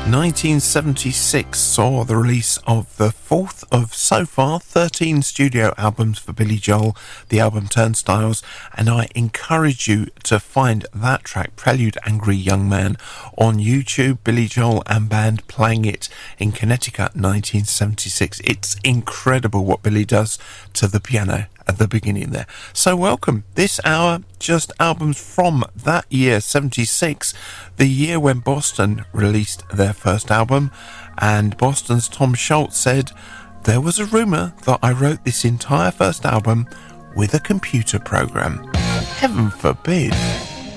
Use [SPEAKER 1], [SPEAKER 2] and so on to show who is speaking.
[SPEAKER 1] 1976 saw the release of the fourth of, so far, 13 studio albums for Billy Joel, the album Turnstiles, and I encourage you to find that track, Prelude Angry Young Man, on YouTube. Billy Joel and band playing it in Connecticut, 1976. It's incredible what Billy does to the piano at the beginning there. So welcome. This hour, just albums from that year, 76, the year when Boston released their first album, and Boston's Tom Scholz said, "There was a rumour that I wrote this entire first album with a computer program." Heaven forbid.